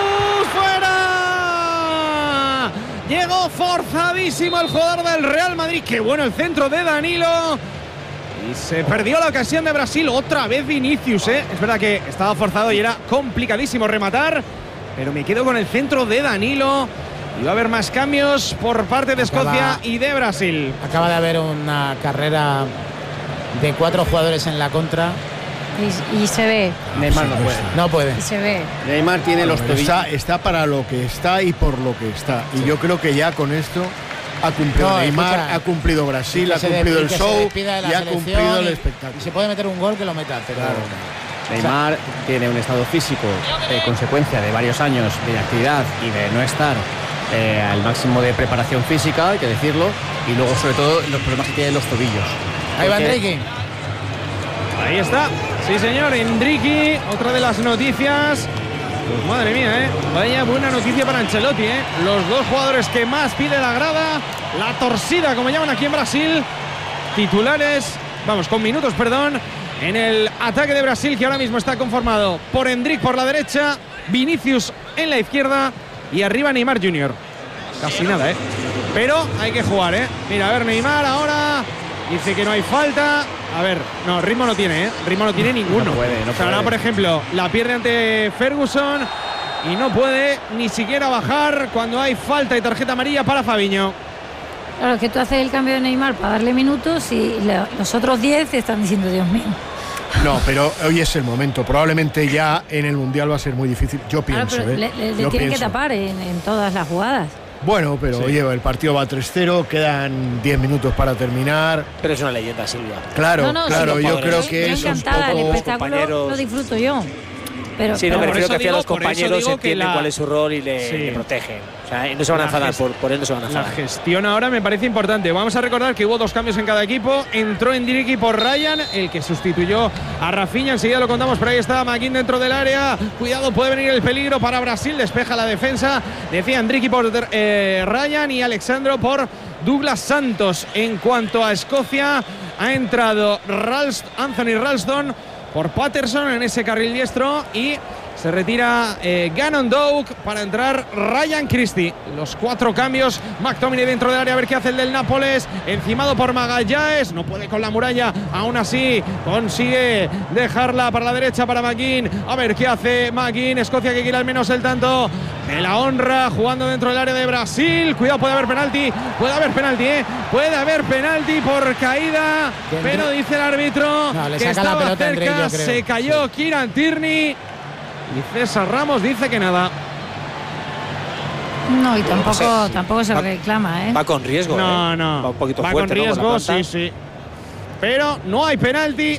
fuera. Llegó forzadísimo el jugador del Real Madrid. Qué bueno el centro de Danilo. Y se perdió la ocasión de Brasil. Otra vez Vinicius, ¿eh? Es verdad que estaba forzado y era complicadísimo rematar, pero me quedo con el centro de Danilo. Y va a haber más cambios por parte de Escocia y de Brasil. Acaba de haber una carrera de 4 jugadores en la contra. Y se ve. Neymar no puede. No puede. Y se ve. Neymar tiene los tobillos. Está para lo que está y por lo que está. Y yo creo que ya con esto ha cumplido Neymar, escucha, ha cumplido Brasil, ha cumplido el show y ha cumplido el espectáculo. Y se puede meter un gol que lo meta, pero Claro. Neymar tiene un estado físico consecuencia de varios años de actividad y de no estar al máximo de preparación física, hay que decirlo, y luego sobre todo los problemas que tiene los tobillos. Ahí va Enrique. Ahí está, sí señor, Endricky, otra de las noticias. Pues madre mía, vaya buena noticia para Ancelotti, Los 2 jugadores que más pide la grada, la torcida, como llaman aquí en Brasil, titulares, con minutos, en el ataque de Brasil, que ahora mismo está conformado por Endrick por la derecha, Vinicius en la izquierda y arriba Neymar Jr. Casi nada, pero hay que jugar, Mira, a ver, Neymar ahora dice que no hay falta. A ver, no, ritmo no tiene, ritmo no tiene ninguno. No puede. O sea, ahora, por ejemplo, la pierde ante Ferguson y no puede ni siquiera bajar cuando hay falta y tarjeta amarilla para Fabinho. Claro, es que tú haces el cambio de Neymar para darle minutos y los otros 10 están diciendo, Dios mío. No, pero hoy es el momento. Probablemente ya en el Mundial va a ser muy difícil. Yo pienso, Claro, pero le tienen que tapar en todas las jugadas. Bueno, pero oye, el partido va 3-0, quedan 10 minutos para terminar. Pero es una leyenda, Silvia. Claro, No, claro, sí, yo creo que estoy eso es encantada, el poco. espectáculo lo disfruto yo. Pero, Sí, no, me por refiero eso que al final digo- los por eso compañeros digo que entienden la- cuál es su rol y le Sí. protegen. O sea, no se van a La enfadar, gest- por él no se van a La enfadar. gestión ahora me parece importante. Vamos a recordar que hubo 2 cambios en cada equipo. Entró Endricky por Ryan, el que sustituyó a Rafinha. Enseguida lo contamos, pero ahí está McKinn dentro del área. Cuidado, puede venir el peligro para Brasil. Despeja la defensa. Decía Endricky por Ryan y Alexandro por Douglas Santos. En cuanto a Escocia, ha entrado Anthony Ralston por Patterson en ese carril diestro y se retira Gannon Doak para entrar Ryan Christie. Los 4 cambios. McTominay dentro del área, a ver qué hace el del Nápoles. Encimado por Magallanes. No puede con la muralla. Aún así consigue dejarla para la derecha para McKinn. A ver qué hace McKinn. Escocia que quiere al menos el tanto de la honra. Jugando dentro del área de Brasil. Cuidado, puede haber penalti. Puede haber penalti, Puede haber penalti por caída. Pero dice el árbitro No, le que saca la estaba pelota a Endrick, cerca. yo creo. Se cayó Kieran Tierney. Y César Ramos dice que nada. No, y tampoco se reclama, Va con riesgo, No, Va un poquito va fuerte, con riesgo, ¿no? Con la sí. pero no hay penalti.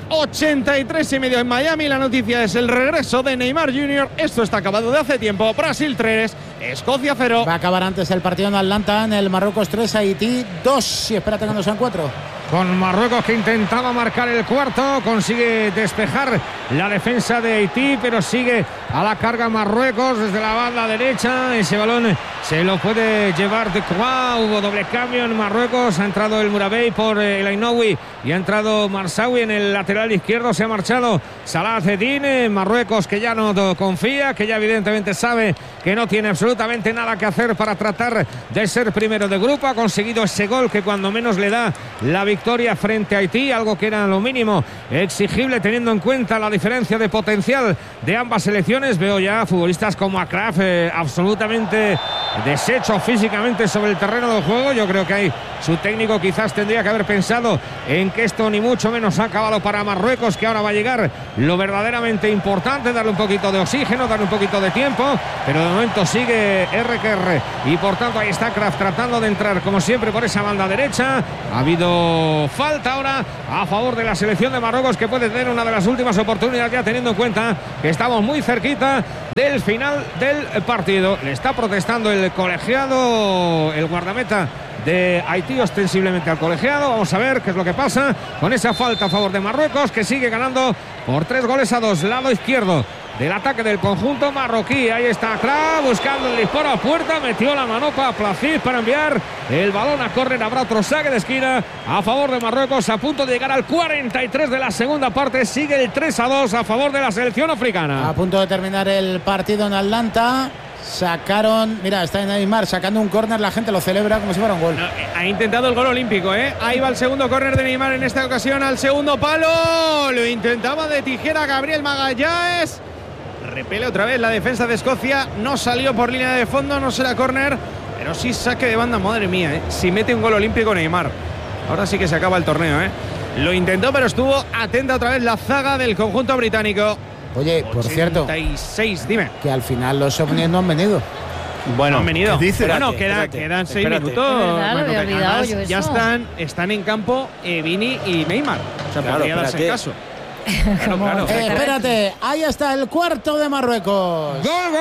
83,5 en Miami. La noticia es el regreso de Neymar Jr. Esto está acabado de hace tiempo. Brasil 3, Escocia 0. Va a acabar antes el partido en Atlanta, en el Marruecos 3, Haití 2. Y espérate que no sean 4. Con Marruecos, que intentaba marcar el cuarto, consigue despejar la defensa de Haití, pero sigue a la carga Marruecos desde la banda derecha. Ese balón se lo puede llevar de Croix. Hubo doble cambio en Marruecos. Ha entrado el Murabey por el Ainoui y ha entrado Marsaoui en el lateral izquierdo. Se ha marchado Salah Eddine. Marruecos, que ya no confía, que ya evidentemente sabe que no tiene absolutamente nada que hacer para tratar de ser primero de grupo. Ha conseguido ese gol que cuando menos le da la victoria frente a Haití, algo que era lo mínimo exigible teniendo en cuenta la diferencia de potencial de ambas selecciones. Veo ya futbolistas como Akraf absolutamente deshecho físicamente sobre el terreno de juego. Yo creo que ahí su técnico quizás tendría que haber pensado en que esto ni mucho menos ha acabado para Marruecos, que ahora va a llegar lo verdaderamente importante, darle un poquito de oxígeno, darle un poquito de tiempo, pero de momento sigue RQR y por tanto ahí está Kraft tratando de entrar como siempre por esa banda derecha. Ha habido falta ahora a favor de la selección de Marruecos, que puede tener una de las últimas oportunidades, ya teniendo en cuenta que estamos muy cerquita del final del partido. Le está protestando el colegiado, el guardameta de Haití, ostensiblemente al colegiado. Vamos a ver qué es lo que pasa con esa falta a favor de Marruecos, que sigue ganando por 3-2. Lado izquierdo del ataque del conjunto marroquí. Ahí está Krab buscando el disparo a puerta. Metió la manopa a Placid para enviar el balón a córner. Habrá otro saque de esquina a favor de Marruecos, a punto de llegar al 43 de la segunda parte. Sigue el 3-2 a favor de la selección africana. A punto de terminar el partido en Atlanta. Sacaron, mira, está Neymar sacando un córner, la gente lo celebra como si fuera un gol. No, ha intentado el gol olímpico, ¿eh? Ahí va el segundo córner de Neymar en esta ocasión al segundo palo. Lo intentaba de tijera Gabriel Magallanes. Repele otra vez la defensa de Escocia. No salió por línea de fondo, no será córner, pero sí saque de banda. Madre mía, ¿eh? Si mete un gol olímpico Neymar, ahora sí que se acaba el torneo, ¿eh? Lo intentó, pero estuvo atenta otra vez la zaga del conjunto británico. Oye, por cierto, 86, dime. Que al final los ovnis no han venido. Bueno, han venido. Dice, bueno, quedan 6 minutos. Verdad, Bueno, lo había olvidado yo ya eso. están en campo Vini y Neymar. O sea, Claro, podría darse el espérate. caso. Claro. Espérate, ahí está el cuarto de Marruecos.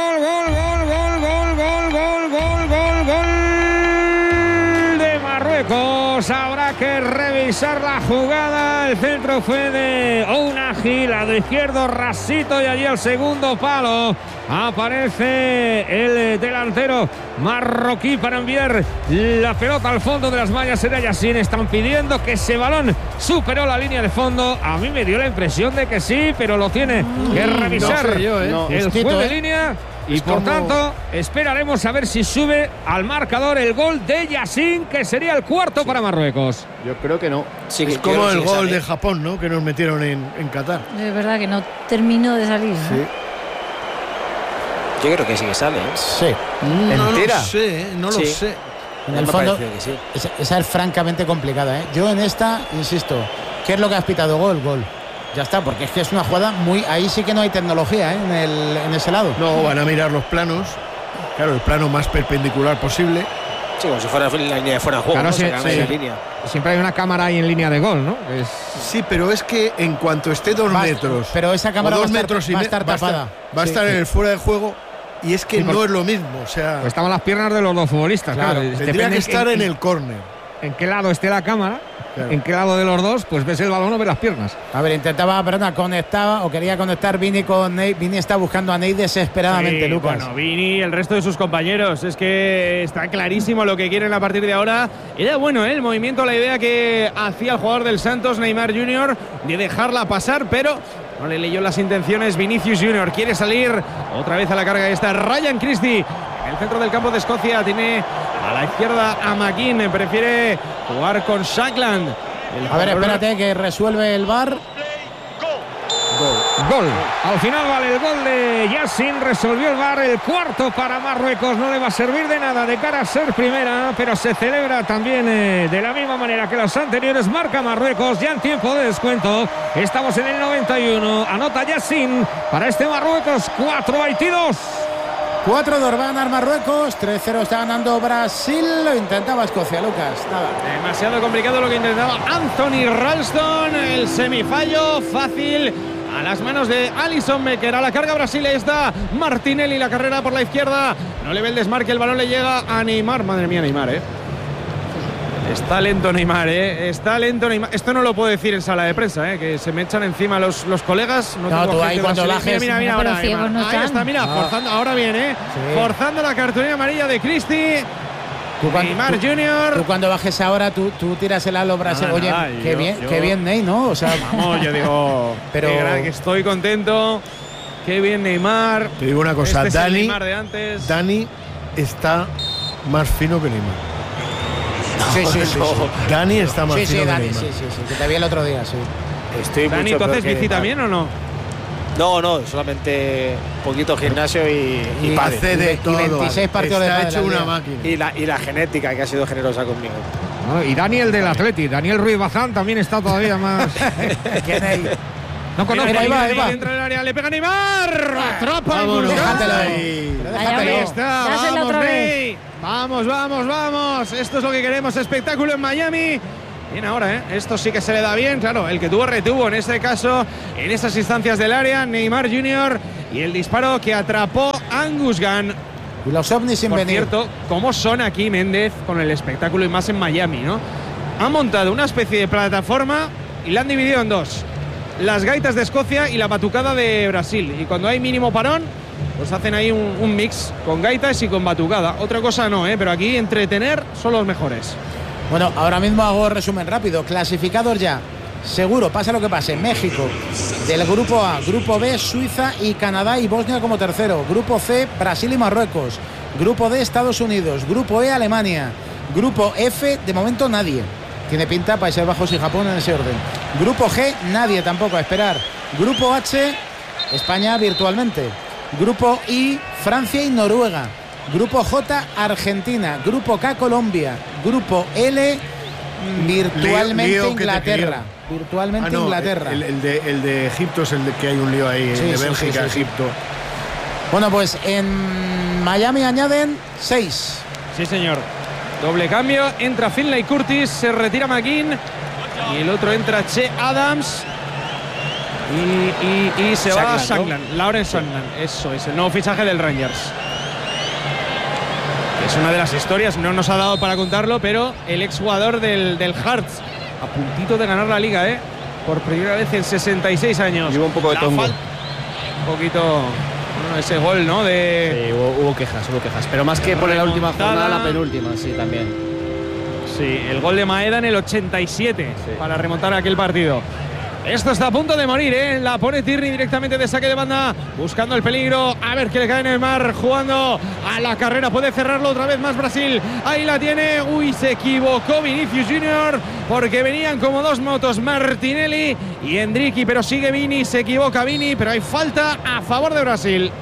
Gol de Marruecos. Habrá que revisar la jugada. El centro fue de Ounahi, lado izquierdo rasito, y allí al segundo palo aparece el delantero marroquí para enviar la pelota al fondo de las mallas. Era Yassin. Están pidiendo que ese balón superó la línea de fondo. A mí me dio la impresión de que sí, pero lo tiene que revisar no sé yo, ¿eh? el Justito, juez de ¿eh? línea. Y Es por como- tanto esperaremos a ver si sube al marcador el gol de Yassin, que sería el cuarto para Marruecos. Yo creo que no. Sí, Es yo como creo que el sí gol sale. de Japón, ¿no? Que nos metieron en Qatar. Es verdad que no terminó de salir, ¿no? Sí. Yo creo que sí que sale, ¿eh? Sí, No ¿Entera? lo sé, no lo Sí. sé. en Me el ha fondo parecido que sí. esa es francamente complicada, ¿eh? Yo en esta, insisto, ¿qué es lo que has pitado? Gol. Ya está, porque es que es una jugada muy... Ahí sí que no hay tecnología, ¿eh? En ese lado. No, van a mirar los planos. Claro, el plano más perpendicular posible. Sí, como si fuera la línea de fuera de juego. Claro, ¿no? sí, Sacan ahí sí. la línea. Siempre hay una cámara ahí en línea de gol, ¿no? Sí, pero es que en cuanto esté 2 Va- metros, pero esa cámara o va a 2 estar- metros y va a me- estar tapada. Va a Sí, estar en sí. el fuera de juego, y es que Sí, no porque- es lo mismo. O sea, Pues estaban las piernas de los dos futbolistas, Claro, claro. tendría Depende que estar en el córner. en qué lado esté la cámara, Claro. en qué lado de los dos, pues ves el balón o ves las piernas. A ver, conectaba o quería conectar Vini con Ney. Vini está buscando a Ney desesperadamente, Sí, Lucas. Bueno, Vini y el resto de sus compañeros. Es que está clarísimo lo que quieren a partir de ahora. Era bueno, el movimiento, la idea que hacía el jugador del Santos, Neymar Jr., de dejarla pasar, pero no le leyó las intenciones. Vinicius Jr. quiere salir otra vez a la carga. Ahí está Ryan Christie en el centro del campo de Escocia. Tiene a la izquierda a McKean. Prefiere jugar con Shackland. A ver, espérate que resuelve el VAR. Gol. Al final vale el gol de Yassin. Resolvió el VAR. El cuarto para Marruecos. No le va a servir de nada de cara a ser primera, pero se celebra también de la misma manera que los anteriores. Marca Marruecos ya en tiempo de descuento. Estamos en el 91. Anota Yassin para este Marruecos 4, Haití 2. 4-2 va a ganar Marruecos, 3-0 está ganando Brasil, lo intentaba Escocia, Lucas, nada. Demasiado complicado lo que intentaba Anthony Ralston, el semifallo fácil a las manos de Alisson Becker. A la carga Brasil, ahí está Martinelli, la carrera por la izquierda, no le ve el desmarque, el balón le llega a Neymar. Madre mía, Neymar, está lento Neymar, está lento Neymar. Esto no lo puedo decir en sala de prensa, que se me echan encima los colegas. No, tú ahí cuando bajes. Mira, ahora, no ahí está, mira, forzando, ahora bien, forzando la cartulina amarilla de Cristi. Neymar Junior. Tú cuando bajes ahora, tú tiras el halo Brasil. Oye, qué bien Ney, ¿no? O sea, vamos, yo digo, pero que estoy contento. Qué bien Neymar. Te digo una cosa, este Dani, Neymar de antes. Dani está más fino que Neymar. Sí. Dani está más fino que Dani, Neymar. sí, que te vi el otro día, sí. Estoy Dani, ¿tú haces bici también o no? No, solamente un poquito gimnasio y hace de todo. 26 partidos está de hecho una máquina. Y la genética, que ha sido generosa conmigo. No, y Daniel del Atleti, Daniel Ruiz Bazán también está todavía más. ¿Quién es? No conozco. Ahí va. Entra en el área, le pega Neymar. Atrapa. Déjatelo ahí. Ahí está. Vamos. Esto es lo que queremos. Espectáculo en Miami. Bien ahora, Esto sí que se le da bien. Claro, el que retuvo en este caso, en esas instancias del área, Neymar Jr. Y el disparo que atrapó Angus Gunn. Y los ovnis sin venir. Por cierto, ¿cómo son aquí Méndez con el espectáculo y más en Miami, no? Han montado una especie de plataforma y la han dividido en dos. Las gaitas de Escocia y la batucada de Brasil. Y cuando hay mínimo parón, pues hacen ahí un mix con gaitas y con batucada. Otra cosa no, pero aquí entretener son los mejores. Bueno, ahora mismo hago resumen rápido. Clasificados ya. Seguro, pase lo que pase. México del grupo A. Grupo B, Suiza y Canadá y Bosnia como tercero. Grupo C, Brasil y Marruecos. Grupo D, Estados Unidos. Grupo E, Alemania. Grupo F, de momento nadie. Tiene pinta Países Bajos y Japón en ese orden. Grupo G, nadie tampoco, a esperar. Grupo H, España virtualmente. Grupo I, Francia y Noruega. Grupo J, Argentina. Grupo K, Colombia. Grupo L, virtualmente Inglaterra. Virtualmente Inglaterra. El de Egipto es el de que hay un lío ahí, de Bélgica, Egipto. Bueno, pues en Miami añaden 6. Sí, señor. Doble cambio, entra Finlay Curtis, se retira McGinn y el otro entra Che Adams y se va a Shankland, Lawrence Shankland. Eso es el nuevo fichaje del Rangers. Es una de las historias, no nos ha dado para contarlo, pero el exjugador del Hearts, a puntito de ganar la liga, por primera vez en 66 años. Lleva un poco de tongo. Un poquito, ese gol, ¿no? Sí, hubo quejas, pero más que por la última jornada, la penúltima, sí, también. Sí, el gol de Maeda en el 87 para remontar aquel partido. Esto está a punto de morir, La pone Tierney directamente de saque de banda, buscando el peligro. A ver que le cae en el mar, jugando a la carrera. Puede cerrarlo otra vez más Brasil. Ahí la tiene. Uy, se equivocó Vinicius Junior, porque venían como dos motos Martinelli y Endricky, pero sigue Vini. Se equivoca Vini, pero hay falta a favor de Brasil.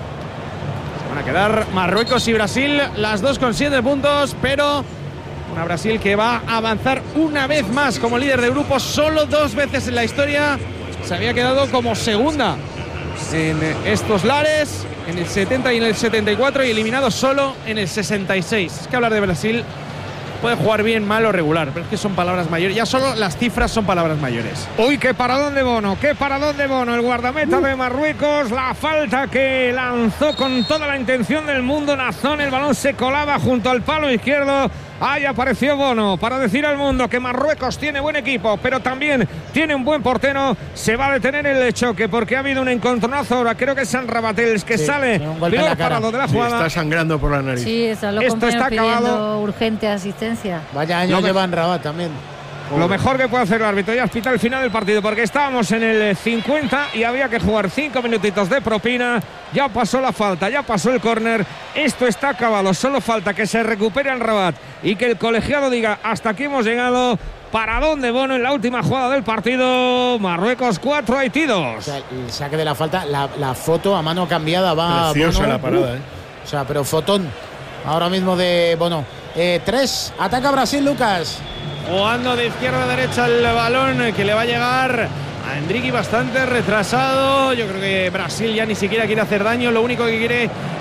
Se van a quedar Marruecos y Brasil, las dos con 7 puntos, pero una Brasil que va a avanzar una vez más como líder de grupo. Solo 2 veces en la historia se había quedado como segunda en estos lares, en el 70 y en el 74, y eliminado solo en el 66. Es que hablar de Brasil puede jugar bien, mal o regular, pero es que son palabras mayores. Ya solo las cifras son palabras mayores. Uy, qué paradón de Bono, el guardameta de Marruecos. La falta que lanzó con toda la intención del mundo Nazón. El balón se colaba junto al palo izquierdo. Ahí apareció Bono para decir al mundo que Marruecos tiene buen equipo, pero también tiene un buen portero. Se va a detener el choque porque ha habido un encontronazo ahora. Creo que es San Rabatel que sale peor parado de la jugada. Está sangrando por la nariz. Sí, eso lo Esto está acabado. Urgente asistencia. Vaya año lleva en Rabat también. Lo mejor que puede hacer el árbitro ya pita el final del partido, porque estábamos en el 50 y había que jugar 5 minutitos de propina. Ya pasó la falta, ya pasó el córner. Esto está acabado, solo falta que se recupere el Rabat y que el colegiado diga hasta aquí hemos llegado. Paradón de Bono en la última jugada del partido. Marruecos 4, Haití 2. O sea, el saque de la falta, la foto a mano cambiada va preciosa Bono. La parada, O sea, pero fotón ahora mismo de Bono. 3, ataca Brasil, Lucas. Jugando de izquierda a derecha el balón que le va a llegar a Endricky bastante retrasado. Yo creo que Brasil ya ni siquiera quiere hacer daño. Lo único que quiere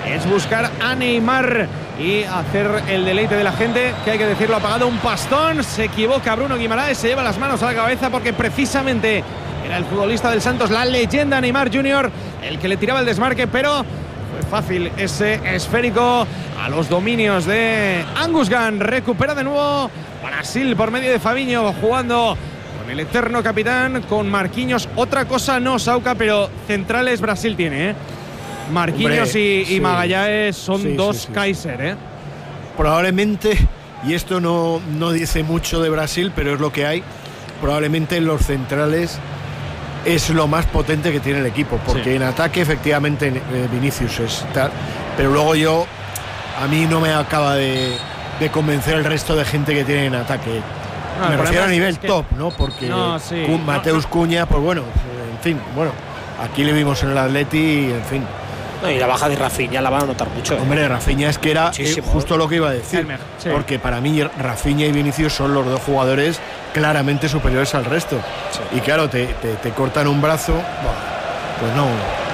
es buscar a Neymar y hacer el deleite de la gente, que hay que decirlo, ha pagado un pastón. Se equivoca Bruno Guimaraes, se lleva las manos a la cabeza porque precisamente era el futbolista del Santos, la leyenda Neymar Jr., el que le tiraba el desmarque, pero fue fácil ese esférico a los dominios de Angus Gunn. Recupera de nuevo Brasil por medio de Fabinho, jugando con el eterno capitán, con Marquinhos. Otra cosa no, Sauca, pero centrales Brasil tiene, ¿eh? Marquinhos y Magallanes son dos Kaiser, ¿eh? Probablemente, y esto no dice mucho de Brasil, pero es lo que hay, probablemente los centrales es lo más potente que tiene el equipo, porque en ataque efectivamente Vinicius es tal, pero luego a mí no me acaba de convencer el resto de gente que tiene en ataque. Me refiero a nivel top, ¿no? Porque Mateus Cunha, pues bueno, en fin, bueno, aquí le vimos en el Atleti y en fin. No, y la baja de Rafinha la van a notar mucho. Hombre, Rafinha es que era justo lo que iba a decir, porque para mí Rafinha y Vinicius son los dos jugadores claramente superiores al resto. Y claro, te cortan un brazo, pues no.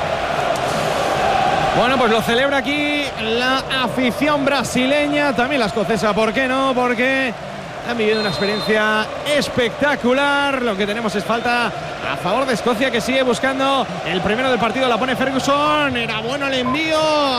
Bueno, pues lo celebra aquí la afición brasileña, también la escocesa, ¿por qué no? Porque han vivido una experiencia espectacular. Lo que tenemos es falta a favor de Escocia, que sigue buscando el primero del partido. La pone Ferguson, era bueno el envío.